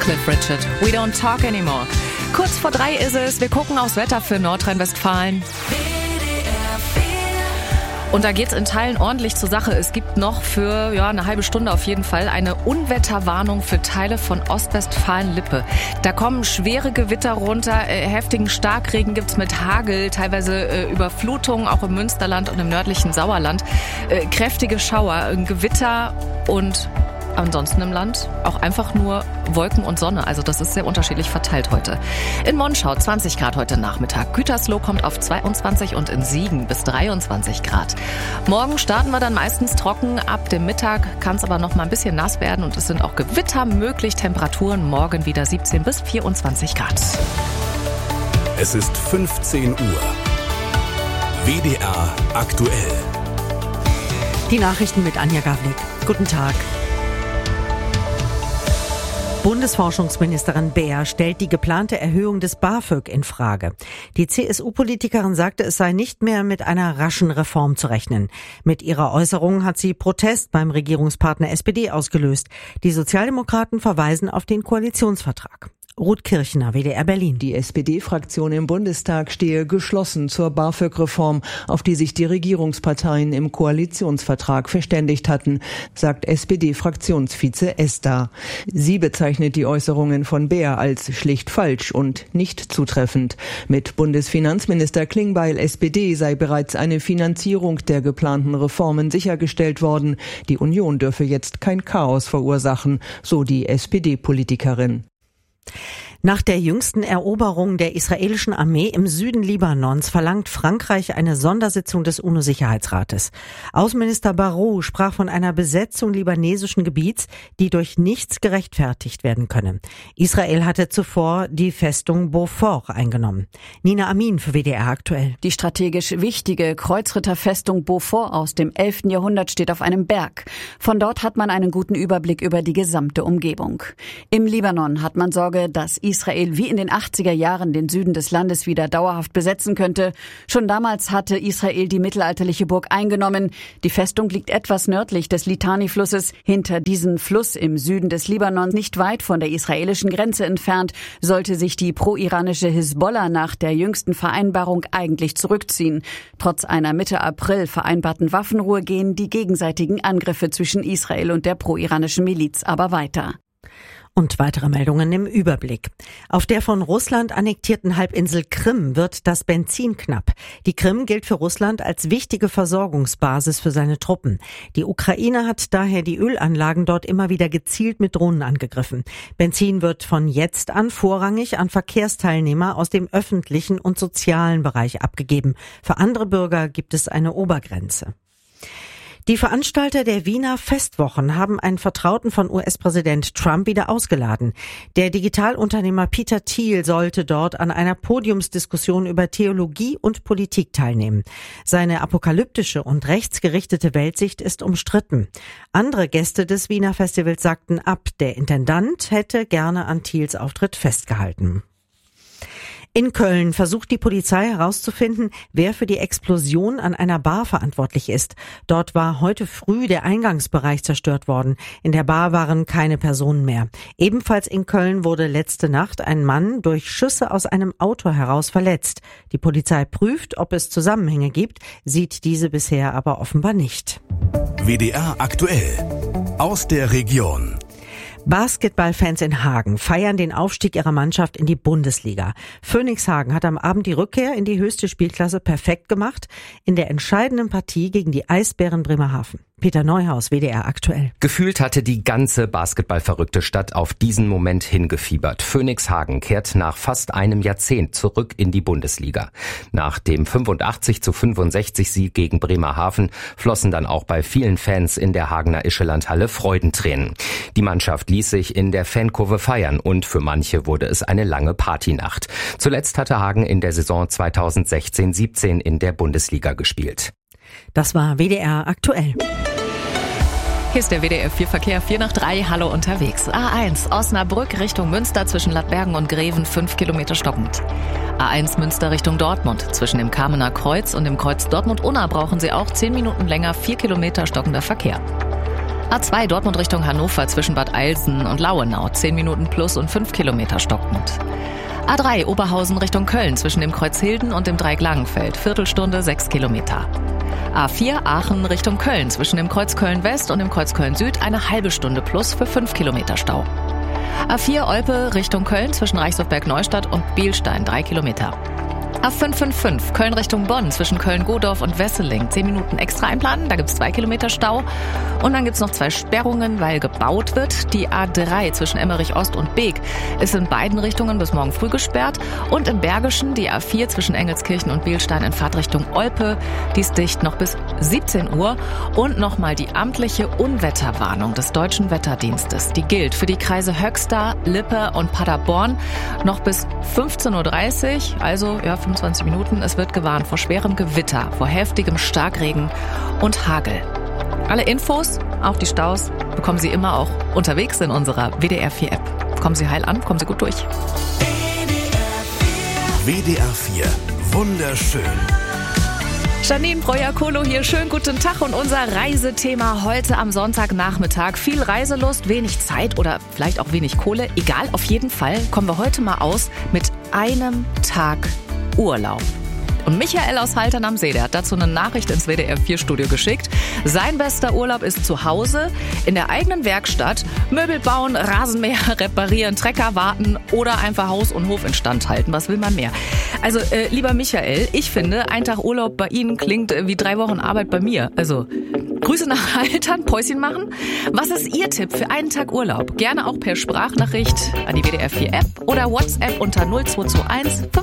Cliff Richard. We don't talk anymore. Kurz vor 3 ist es. Wir gucken aufs Wetter für Nordrhein-Westfalen. Und da geht's in Teilen ordentlich zur Sache. Es gibt noch für eine halbe Stunde auf jeden Fall eine Unwetterwarnung für Teile von Ostwestfalen-Lippe. Da kommen schwere Gewitter runter, heftigen Starkregen gibt's mit Hagel, teilweise Überflutungen auch im Münsterland und im nördlichen Sauerland. Kräftige Schauer, Gewitter und ansonsten im Land auch einfach nur Wolken und Sonne. Also das ist sehr unterschiedlich verteilt heute. In Monschau 20 Grad heute Nachmittag. Gütersloh kommt auf 22 und in Siegen bis 23 Grad. Morgen starten wir dann meistens trocken. Ab dem Mittag kann es aber noch mal ein bisschen nass werden und es sind auch Gewitter möglich. Temperaturen morgen wieder 17 bis 24 Grad. Es ist 15 Uhr. WDR aktuell. Die Nachrichten mit Anja Gawlik. Guten Tag. Bundesforschungsministerin Beer stellt die geplante Erhöhung des BAföG in Frage. Die CSU-Politikerin sagte, es sei nicht mehr mit einer raschen Reform zu rechnen. Mit ihrer Äußerung hat sie Protest beim Regierungspartner SPD ausgelöst. Die Sozialdemokraten verweisen auf den Koalitionsvertrag. Ruth Kirchner, WDR Berlin. Die SPD-Fraktion im Bundestag stehe geschlossen zur BAföG-Reform, auf die sich die Regierungsparteien im Koalitionsvertrag verständigt hatten, sagt SPD-Fraktionsvize Esther. Sie bezeichnet die Äußerungen von Beer als schlicht falsch und nicht zutreffend. Mit Bundesfinanzminister Klingbeil SPD sei bereits eine Finanzierung der geplanten Reformen sichergestellt worden. Die Union dürfe jetzt kein Chaos verursachen, so die SPD-Politikerin. Nach der jüngsten Eroberung der israelischen Armee im Süden Libanons verlangt Frankreich eine Sondersitzung des UNO-Sicherheitsrates. Außenminister Barrot sprach von einer Besetzung libanesischen Gebiets, die durch nichts gerechtfertigt werden könne. Israel hatte zuvor die Festung Beaufort eingenommen. Nina Amin für WDR aktuell. Die strategisch wichtige Kreuzritterfestung Beaufort aus dem 11. Jahrhundert steht auf einem Berg. Von dort hat man einen guten Überblick über die gesamte Umgebung. Im Libanon hat man Sorge, dass Israel wie in den 80er Jahren den Süden des Landes wieder dauerhaft besetzen könnte. Schon damals hatte Israel die mittelalterliche Burg eingenommen. Die Festung liegt etwas nördlich des Litani-Flusses. Hinter diesem Fluss im Süden des Libanon, nicht weit von der israelischen Grenze entfernt, sollte sich die pro-iranische Hisbollah nach der jüngsten Vereinbarung eigentlich zurückziehen. Trotz einer Mitte April vereinbarten Waffenruhe gehen die gegenseitigen Angriffe zwischen Israel und der pro-iranischen Miliz aber weiter. Und weitere Meldungen im Überblick. Auf der von Russland annektierten Halbinsel Krim wird das Benzin knapp. Die Krim gilt für Russland als wichtige Versorgungsbasis für seine Truppen. Die Ukraine hat daher die Ölanlagen dort immer wieder gezielt mit Drohnen angegriffen. Benzin wird von jetzt an vorrangig an Verkehrsteilnehmer aus dem öffentlichen und sozialen Bereich abgegeben. Für andere Bürger gibt es eine Obergrenze. Die Veranstalter der Wiener Festwochen haben einen Vertrauten von US-Präsident Trump wieder ausgeladen. Der Digitalunternehmer Peter Thiel sollte dort an einer Podiumsdiskussion über Theologie und Politik teilnehmen. Seine apokalyptische und rechtsgerichtete Weltsicht ist umstritten. Andere Gäste des Wiener Festivals sagten ab, der Intendant hätte gerne an Thiels Auftritt festgehalten. In Köln versucht die Polizei herauszufinden, wer für die Explosion an einer Bar verantwortlich ist. Dort war heute früh der Eingangsbereich zerstört worden. In der Bar waren keine Personen mehr. Ebenfalls in Köln wurde letzte Nacht ein Mann durch Schüsse aus einem Auto heraus verletzt. Die Polizei prüft, ob es Zusammenhänge gibt, sieht diese bisher aber offenbar nicht. WDR aktuell. Aus der Region. Basketballfans in Hagen feiern den Aufstieg ihrer Mannschaft in die Bundesliga. Phoenix Hagen hat am Abend die Rückkehr in die höchste Spielklasse perfekt gemacht in der entscheidenden Partie gegen die Eisbären Bremerhaven. Peter Neuhaus, WDR aktuell. Gefühlt hatte die ganze basketballverrückte Stadt auf diesen Moment hingefiebert. Phoenix Hagen kehrt nach fast einem Jahrzehnt zurück in die Bundesliga. Nach dem 85:65 Sieg gegen Bremerhaven flossen dann auch bei vielen Fans in der Hagener Ischelandhalle Freudentränen. Die Mannschaft ließ sich in der Fankurve feiern und für manche wurde es eine lange Partynacht. Zuletzt hatte Hagen in der Saison 2016/17 in der Bundesliga gespielt. Das war WDR aktuell. Hier ist der WDR 4 Verkehr, 4 nach 3, hallo unterwegs. A1 Osnabrück Richtung Münster zwischen Lappbergen und Greven 5 Kilometer stockend. A1 Münster Richtung Dortmund zwischen dem Kamener Kreuz und dem Kreuz Dortmund-Unna brauchen Sie auch 10 Minuten länger, 4 Kilometer stockender Verkehr. A2 Dortmund Richtung Hannover zwischen Bad Eilsen und Lauenau, 10 Minuten plus und 5 Kilometer stockend. A3 Oberhausen Richtung Köln zwischen dem Kreuz Hilden und dem Dreieck Langenfeld, Viertelstunde 6 Kilometer. A4 Aachen Richtung Köln zwischen dem Kreuz Köln West und dem Kreuz Köln Süd eine halbe Stunde plus für 5 Kilometer Stau. A4 Olpe Richtung Köln zwischen Reichshoffberg-Neustadt und Bielstein 3 Kilometer. A555 Köln Richtung Bonn zwischen Köln-Godorf und Wesseling 10 Minuten extra einplanen, da gibt's 2 Kilometer Stau. Und dann gibt's noch 2 Sperrungen, weil gebaut wird. Die A3 zwischen Emmerich Ost und Beek ist in beiden Richtungen bis morgen früh gesperrt. Und im Bergischen die A4 zwischen Engelskirchen und Bielstein in Fahrtrichtung Olpe, die ist dicht noch bis 17 Uhr. Und nochmal die amtliche Unwetterwarnung des Deutschen Wetterdienstes. Die gilt für die Kreise Höxter, Lippe und Paderborn noch bis 15.30 Uhr, also 25 Minuten. Es wird gewarnt vor schwerem Gewitter, vor heftigem Starkregen und Hagel. Alle Infos, auch die Staus, bekommen Sie immer auch unterwegs in unserer WDR 4 App. Kommen Sie heil an, kommen Sie gut durch. WDR 4, wunderschön. Janine Breuer-Kohlo hier, schönen guten Tag und unser Reisethema heute am Sonntagnachmittag. Viel Reiselust, wenig Zeit oder vielleicht auch wenig Kohle, egal, auf jeden Fall kommen wir heute mal aus mit einem Tag Urlaub. Und Michael aus Haltern am See, der hat dazu eine Nachricht ins WDR 4 Studio geschickt. Sein bester Urlaub ist zu Hause, in der eigenen Werkstatt, Möbel bauen, Rasenmäher reparieren, Trecker warten oder einfach Haus und Hof instand halten. Was will man mehr? Also, lieber Michael, ich finde, ein Tag Urlaub bei Ihnen klingt wie 3 Wochen Arbeit bei mir. Also, Grüße nach Haltern, Päuschen machen. Was ist Ihr Tipp für einen Tag Urlaub? Gerne auch per Sprachnachricht an die WDR 4 App oder WhatsApp unter 0221